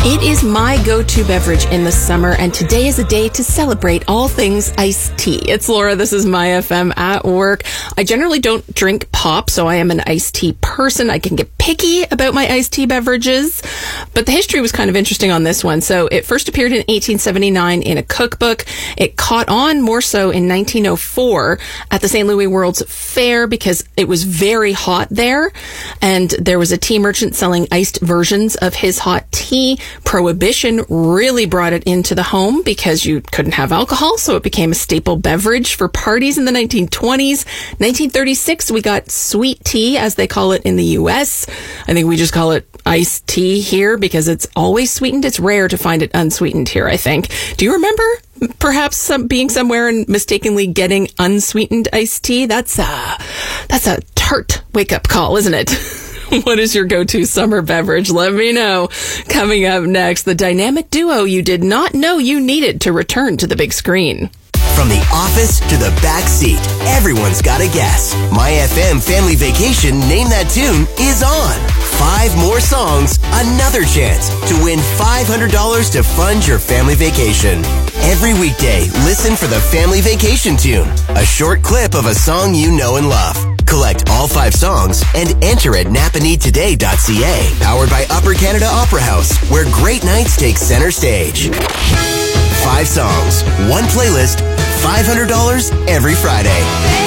It is my go-to beverage in the summer, and today is a day to celebrate all things iced tea. It's Laura. This is My FM at work. I generally don't drink pop, so I am an iced tea person. I can get picky about my iced tea beverages, but the history was kind of interesting on this one. So it first appeared in 1879 in a cookbook. It caught on more so in 1904 at the St. Louis World's Fair because it was very hot there, and there was a tea merchant selling iced versions of his hot tea. Prohibition really brought it into the home because you couldn't have alcohol, so it became a staple beverage for parties in the 1920s. 1936, we got sweet tea, as they call it in the U.S. I think we just call it iced tea here because it's always sweetened. It's rare to find it unsweetened here, I think. Do you remember perhaps being somewhere and mistakenly getting unsweetened iced tea? That's a tart wake-up call, isn't it? What is your go-to summer beverage? Let me know. Coming up next, the dynamic duo you did not know you needed to return to the big screen. From the office to the back seat, everyone's got a guess. My FM Family Vacation Name That Tune is on. 5 more songs, another chance to win $500 to fund your family vacation. Every weekday, listen for the Family Vacation Tune, a short clip of a song you know and love. Collect all 5 songs and enter at napanitoday.ca. Powered by Upper Canada Opera House, where great nights take center stage. 5 songs, 1 playlist, $500 every Friday.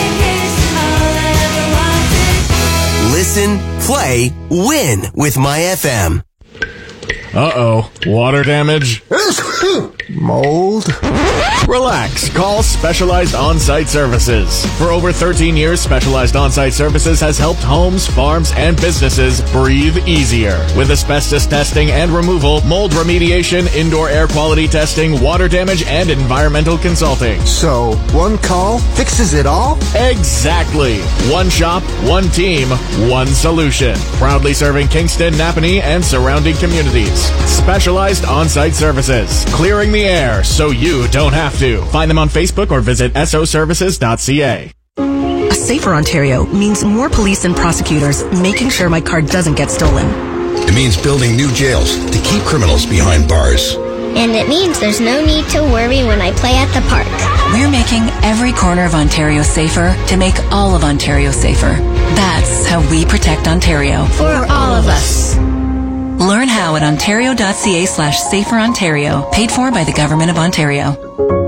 Listen, play, win with My FM. Uh-oh. Water damage? Mold? Relax. Call Specialized On-Site Services. For over 13 years, Specialized On-Site Services has helped homes, farms, and businesses breathe easier. With asbestos testing and removal, mold remediation, indoor air quality testing, water damage, and environmental consulting. So, one call fixes it all? Exactly. One shop, one team, one solution. Proudly serving Kingston, Napanee, and surrounding communities. Specialized On-Site Services. Clearing the air so you don't have to. Find them on Facebook or visit soservices.ca. A safer Ontario means more police and prosecutors making sure my car doesn't get stolen. It means building new jails to keep criminals behind bars. And it means there's no need to worry when I play at the park. We're making every corner of Ontario safer to make all of Ontario safer. That's how we protect Ontario. For all of us. Learn how at ontario.ca/saferontario. Paid for by the Government of Ontario.